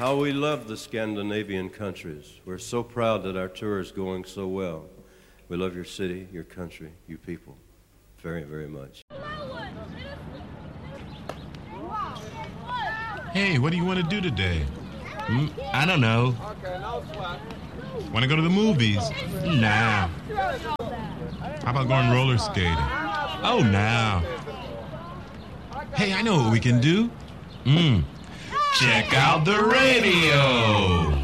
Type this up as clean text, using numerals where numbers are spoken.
How we love the Scandinavian countries. We're so proud that our tour is going so well. We love your city, your country, you people very, very much. Hey, what do you want to do today? I don't know. Want to go to the movies? Nah. How about going roller skating? Oh, nah. Hey, I know what we can do. Check out the radio.